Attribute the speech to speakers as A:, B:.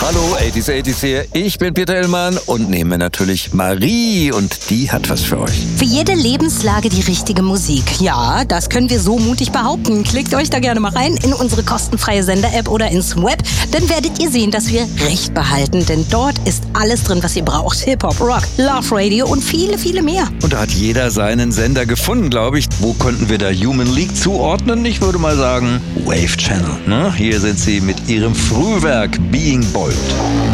A: Hallo, 80s hier. Ich bin Peter Illmann und nehme natürlich Marie und die hat was für euch.
B: Für jede Lebenslage die richtige Musik. Ja, das können wir so mutig behaupten. Klickt euch da gerne mal rein in unsere kostenfreie Sender-App oder ins Web. Dann werdet ihr sehen, dass wir Recht behalten. Denn dort ist alles drin, was ihr braucht. Hip-Hop, Rock, Love Radio und viele, viele mehr.
A: Und da hat jeder seinen Sender gefunden, glaube ich. Wo könnten wir da Human League zuordnen? Ich würde mal sagen Wave Channel. Ne? Hier sind sie mit ihrem Frühwerk Being Bold.